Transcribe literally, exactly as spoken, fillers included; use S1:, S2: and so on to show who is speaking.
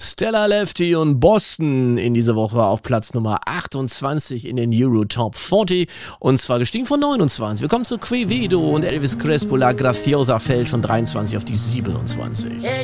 S1: Stella Lefty und Boston in dieser Woche auf Platz Nummer achtundzwanzig in den Euro Top vierzig und zwar gestiegen von neunundzwanzig. Wir kommen zu Quevedo und Elvis Crespo, La Graciosa fällt von dreiundzwanzig auf die siebenundzwanzig.